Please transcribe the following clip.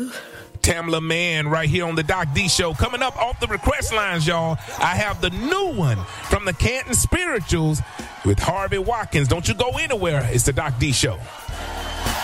Tamla Mann right here on the Doc D Show. Coming up off the request lines, y'all, I have the new one from the Canton Spirituals with Harvey Watkins. Don't you go anywhere. It's the Doc D Show.